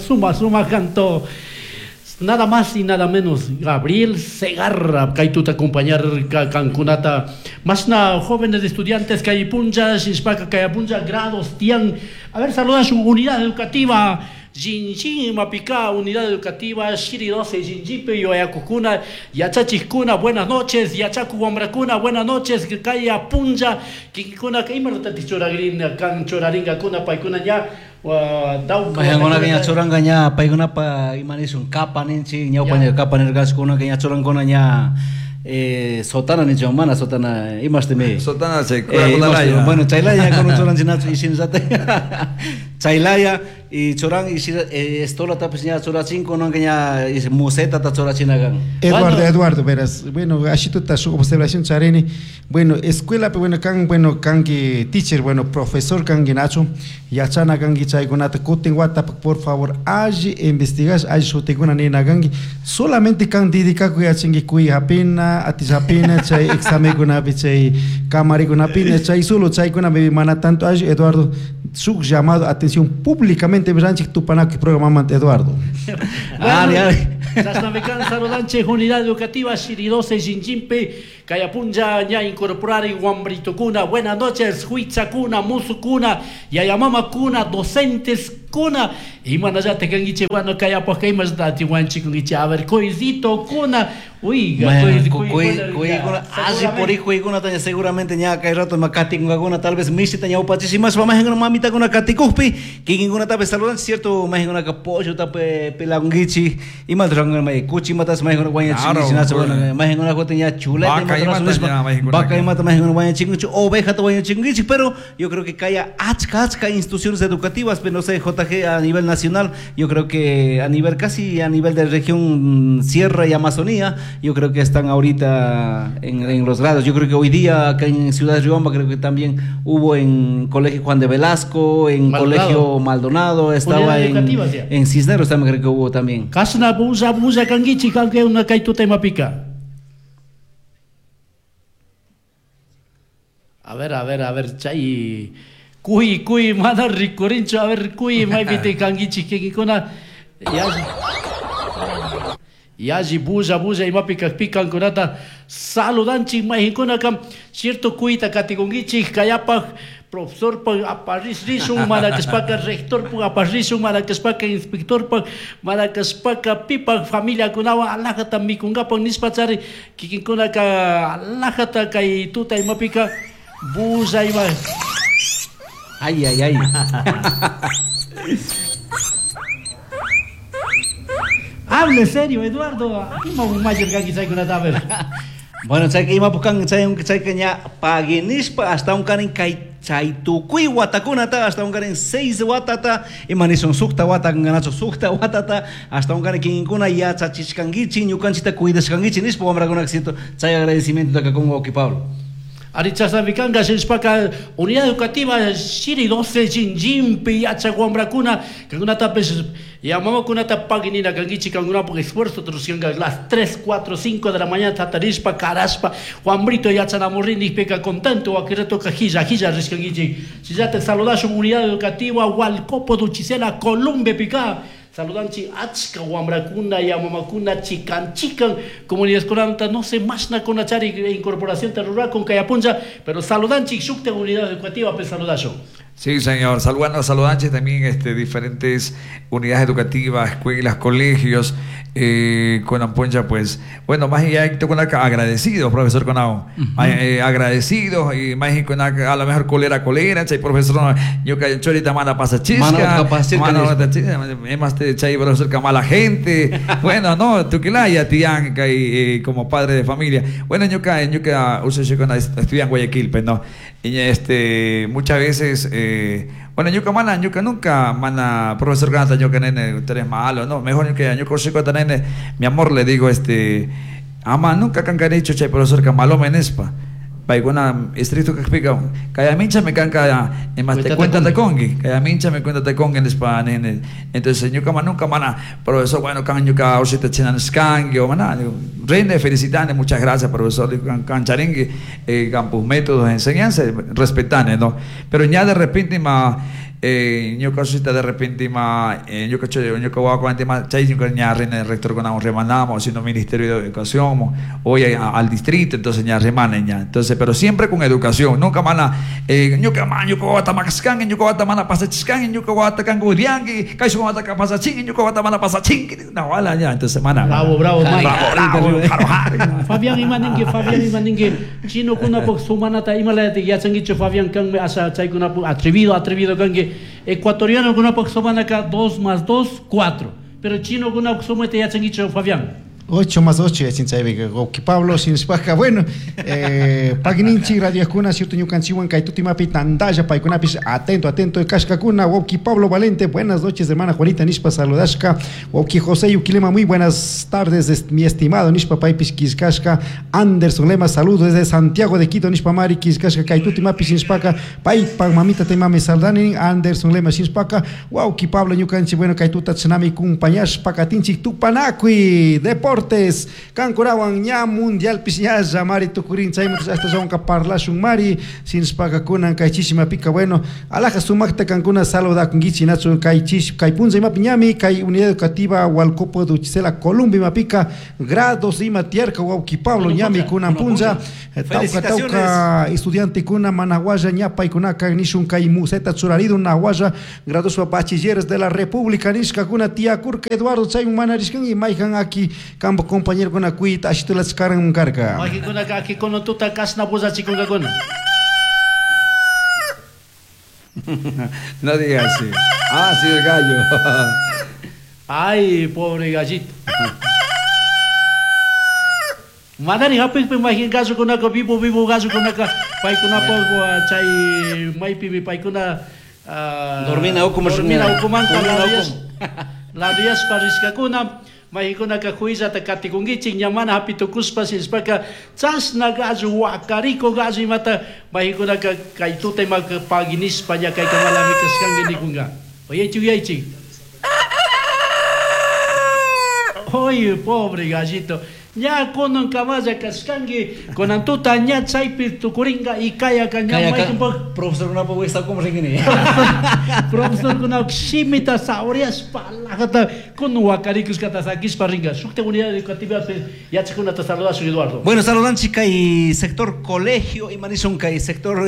suma canto. Nada más y nada menos, Gabriel Segarra, que tú te acompañar Cancunata, más na jóvenes estudiantes que hay punjas, Ispaca, que hay punja, grados, tian. A ver, saluda a su unidad educativa, Jinjin, Mapica, unidad educativa, Shiri 12, Jinjipe, Yoyacocuna, Yachachicuna, buenas noches, Yachacu Wambracuna, buenas noches, que calla punja, Kikuna, que imartati choragrina, can choraringa, kuna, paikuna ya. Mahangona kanya curang kanya paiguna pa imanisun kapan inci nyaupan kapan irgas kuna kanya curang kuna nya sotana ni mana sotana imaste me sotana se kura kuna bueno chailaya kono curang sinatu isin zate chailaya y curang isi estola tapesnya curang 5 no kanya museta ta curang chinagan Eduardo verás bueno ashito ta su observación chareni bueno escuela bueno kan que teacher bueno profesor kan ginacho ya chana kan chay gonata kutin wata por favor allí investigas allí soteguna ni nagangi solamente kan dedica ku ya chingi kui hapina atizapina chay examen guna chay camari guna pina chay solo chay guna me mana tanto allí Eduardo su llamado atención públicamente branchi tu pana que programa Eduardo Sasnamecan Sarodanche unidad educativa Shiri 12 Jinjimpe Kayapunja ya incorporar y Guambrito buenas noches Huitza Kuna Musu Kuna Yayamama Kuna docentes Kuna y manaya te kangiche bueno kaya pa kay mas dati wanchi kungiche a ver coisito Kuna uy kuna así por hijo y kuna tanya seguramente nya kay rato makati kuna tal vez misi tanya upachisimas vamos en mamita kuna katikuppi king kuna tape saludan cierto más kuna kapollo tape pelangichi y más drang mai kuchi matas mai kuna wanya chingi sinacho más kuna ko tanya chuleta vaca y mata más kuna wanya chingi oveja to wanya chingi pero yo creo que kaya achka instituciones educativas pero no sé JG a nivel nacional yo creo que a nivel casi a nivel de región Sierra y Amazonía yo creo que están ahorita en los grados. Yo creo que hoy día acá en Ciudad de Riobamba creo que también hubo en Colegio Juan de Velasco, en Colegio Maldonado, estaba en Cisneros también creo que hubo también. Kasna buza kangichi kalke una kaitu tema pica. A ver, chay Kui mana ricorincho a ver kui mai vite kangichi que kona Yaji buja y mapika pican conata saludanchi mai kona kam cierto kuita katigongichi kayapa profesor pa aparis risung mana kespaka rector pa aparis mana kespaka inspector pa mana kespaka pipa familia kunawa alakata mikunga pa nispachari kikikona ka alakata kai tuta mapika buja y mai Ay. Hable serio, Eduardo. Aquí mau mayor que quizá con tabel. Bueno, saya que ima bukan saya kanya paginispa hasta un kanin kai chay tukui watakuna ta hasta un kanin 6 watata imanison sukta wata nganacho sukta watata hasta un kanin kinkuna ya chachishkangichi nyukanchita kuidaskangichi nispo amra con acento chay agradecimiento ta con Oki Pablo. Arichasa Vikanga, Shespaka, Unidad Educativa, Shiri 12, Jinjimpi, Yachaguambracuna, Kanguna Tapes, Yamama Kunata Paginina, Gangichi, Kanguna, por esfuerzo, las 3, 4, 5 de la mañana, Tatarispa, Caraspa, Juan Brito, Yachanamorini, Peca Contento, Akireto Cajilla, Riskangichi, si ya te saludas, Unidad Educativa, Hualcopo, Duchisela, Columbia, Pica. Saludanchi achka Wambracuna y Amamakuna chican comunidades coranta no se más na con achari incorporación rural con Cayapunja pero saludanchi subte unidad educativa pues saludacho. Sí, señor. Saludanchi también diferentes unidades educativas, escuelas, colegios, con Amponcha, pues, bueno, más allá con agradecidos, profesor Conao, agradecidos, y más con a lo mejor colera, chay, profesor, yo que chorita mala pasa chisca, más te chay, profesor Kamala gente, bueno, no, tú que la ya tian, como padre de familia, bueno, yo que uso con estudian en Guayaquil, pues no, y muchas veces, bueno, yo nunca, mana, profesor Ganta, yo que nene, tú eres malo, no, mejor que yo consigo nene, mi amor, le digo, ama, nunca can dicho, chay, profesor Kamalo Menespa, paiguna, estricto que explica, kaya mincha me canca, en más te cuenta de congi, kaya mincha me cuenta de congi en España, nene, entonces yo nunca, mana, profesor, bueno, can yo ka, usted chinan skangi, o mana, reine, felicitane, muchas gracias, profesor, can charingi, campus métodos de enseñanza, respetane, ¿no? Pero ya de repente, yo cosita de repente más, yo cacho, yo que voy a comentar más, chay, yo que ya reina el rector con un remanamos, sino Ministerio de Educación, hoy al distrito, entonces ya remanen ya, entonces, pero siempre con educación, nunca mana, yo que man, yo que voy a tamakascan, yo que voy a tamana pasachiscan, yo que voy a tacan guriangi, caiso voy a tacan pasachín, yo que voy a tamana pasachín, no vale ya, entonces mana. Bravo, Bravo, Fabián Imaningue, chino kuna pok sumanata imalate ya sangicho Fabián kan asa chay kuna atrevido kange ecuatoriano kuna pok sumanaka 2 más 2 4, pero chino kuna sumete ya sangicho Fabián 8 más 8 ya sin saber que Pablo sin spaca bueno pagininchi radio kuna cierto ñu canción kai tuti mapi tandaya pai kuna pis atento casca kuna woki Pablo Valente buenas noches hermana Juanita Nispa saludashka woki José Yukilema muy buenas tardes mi estimado Nispa pai pis kiskashka Anderson Lema saludos desde Santiago de Quito Nispa Mari kiskashka kai tuti mapi sin spaca pai pa mamita te mame saldani Anderson Lema sin spaca woki Pablo ñu canchi bueno kai tuta tsunami compañas pacatinchi tupanakui deportes Cancurawan ya mundial pisñaza mari tucurin chaymutas hasta son caparla mari sin spaga kunan kaichishima pica bueno alaja sumakta cancuna saluda con gichi nacho kaichish kaipunza ima piñami kai unidad educativa Hualcopo de Uchisela Colombia mapica grados ima tierca wauki Pablo ñami kunan punza tauca estudiante kuna managuaya ñapa y kuna nishun kai museta churarido naguaya grados bachilleres de la República Nishka kuna tía Curca Eduardo Chayun manariskan y maijan aquí campo compañero con acuita así tú las caran un carga aquí con acá aquí con tu tacas na posa chico con no digas así sí el gallo ay pobre gallito Madani hapi pe mahin gaso con acá vivo gaso con acá pai con poco chay mai pibi pai con dormina o como la días parisca kuna Mahikuna ka kuiza ta katikungichi nyamana hapito kuspas ispaka chas na gazu wakariko gazu mata mahikuna ka kaituta mag paginis panya kay kamalami kaskangi ni kunga oye Oye pobre gallito ya konon kamaza kaskangi konan tuta nya chaipi tukuringa ikaya kanya mai profesor kuna po está como ringini profesor kuna shimita saurias palagata con wakarikus kata sakis paringa sukte unidad educativa ya chikuna ta saluda su Eduardo bueno saludan chica y sector colegio y manison kai sector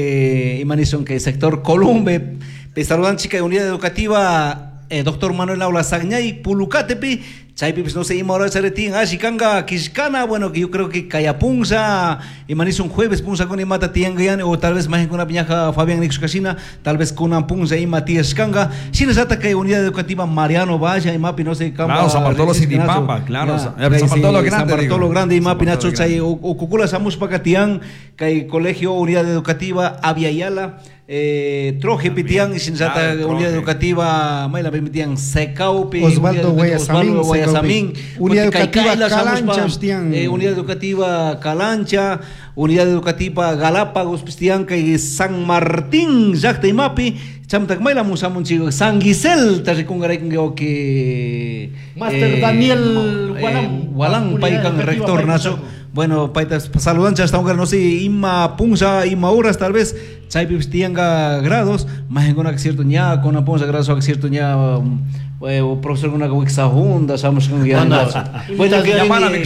sector Columbe pe saludan chica y unidad educativa doctor Manuel Aula Sagñay Pulucatepi Chaypipis no sé ahora charetín Ashikanga Kishkana bueno que yo creo que Cayapunza y manison jueves punza con imata tiangayan o tal vez más con una piñaja Fabián Nix Casina tal vez con una punza y Matías Kanga sin esa que unidad educativa Mariano Vaya y Mapi no sé claro San Bartolo Sindipamba claro San Bartolo Grande y Mapi Nacho Chay o Cucula Samus Pacatián que colegio unidad educativa Aviala Troje Pitián y sin sata unidad educativa Mayla permitían Secaupi Osvaldo Guayasamín unidad educativa Calancha unidad educativa Calancha unidad educativa Galápagos Pistianca y San Martín Jacta y Mapi chamtak Mayla musamun chico San Gisel Tajikungarekin que Master Daniel Gualán Paikan rector Nacho bueno, paitas saludan hasta un no sé, ima punza, ima horas tal vez, chaypis tianga grados, más en una cierto ña, con una punza grados, cierto ña, o profesor con una wixahunda, sabemos con guía. Bueno, que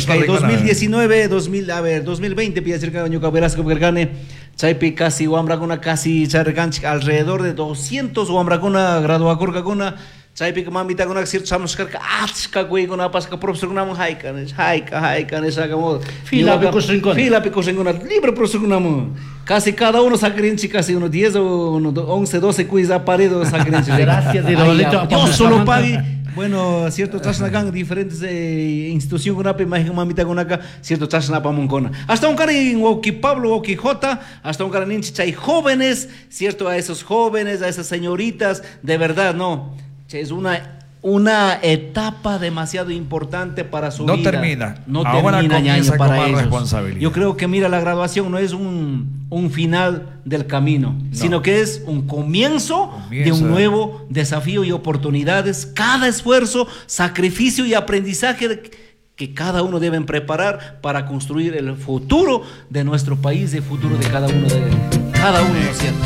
2019, 2020, pide cerca de Ñuca Velasco Bergane, chaypi casi Wambracuna, casi charganch alrededor de 200 Wambracuna, grado a Corcacuna. Chaypi que mamita con acción estamos carga atska güey con una pasca profesor con un haika esa como fila picos rincón libre profesor con casi cada uno sacrinchi casi unos 10 o unos 11 12 quiz aparedo sacrinchi gracias de Rolito yo solo pagué bueno cierto trasnagan diferentes institución con una imagen mamita con acá cierto trasnapa moncona hasta un cara en Woki Pablo Woki J hasta un cara ninchi chay jóvenes cierto a esos jóvenes a esas señoritas de verdad no es una etapa demasiado importante para su vida. No termina, ñaño, para ellos. Responsabilidad. Yo creo que mira, la graduación no es un final del camino, sino que es un comienzo de un nuevo desafío y oportunidades. Cada esfuerzo, sacrificio y aprendizaje que cada uno deben preparar para construir el futuro de nuestro país, el futuro de cada uno, ¿no es cierto?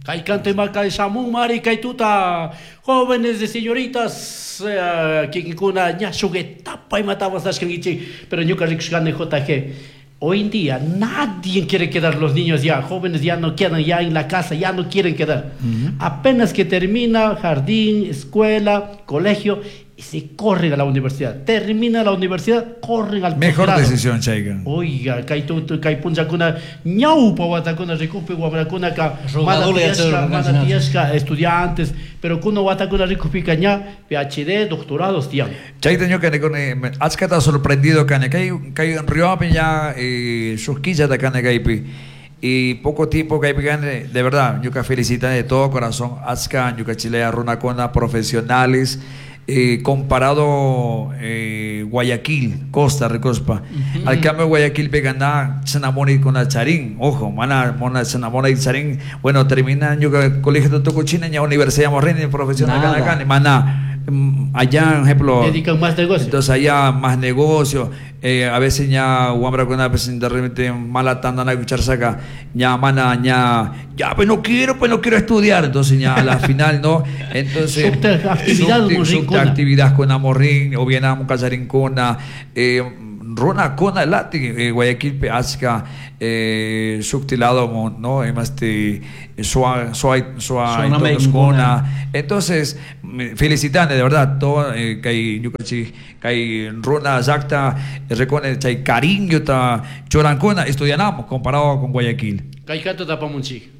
Kay canto kay Samun Mari kay tuta jóvenes de señoritas que kuna nya sugetapa y matamos las kangichi, pero ñuka rikshkane JG. Hoy en día nadie quiere quedar, los niños ya, jóvenes ya no quedan ya en la casa, ya no quieren quedar. Apenas que termina jardín, escuela, colegio, y se corren a la universidad. Termina la universidad, corren al Mejor posgrado. decisión, Chaigan. Oiga, kay puncha kuna ñaupa wata kuna rikupi wamra kuna ka mana tiesca estudiantes, pero kuno wata kuna rikupi kaña PhD, doctorados tiam. Chaita yo que con Azcata sorprendido cane que en Río ya susquilla de cane gaipi. Y poco tiempo que hay de verdad, yo que felicita de todo corazón Azca, yo que Chile Runacona profesionales. Comparado Guayaquil, Costa Recospa, al cambio Guayaquil pegana se enamora con el Charín, ojo, mona se enamora del Charín, bueno, termina yo que colegio de Tocochina ya Universidad Morrini profesional acá, mana allá, por ejemplo, dedican más negocio. Entonces allá más negocio, a veces ya Wambra con una persona de repente mala tanda na escuchar saca, ya mana ya pues no quiero estudiar, entonces ya a la final no, entonces actividad con Amorrín o bien a Mucacharín con Rona con el lati Guayaquil Peazca subtilado no entonces felicitan de verdad todo que hay yucachi que hay Rona Zacta recone chay cariño ta Chorancona estudiamos comparado con Guayaquil. Kay canto tapamunchi.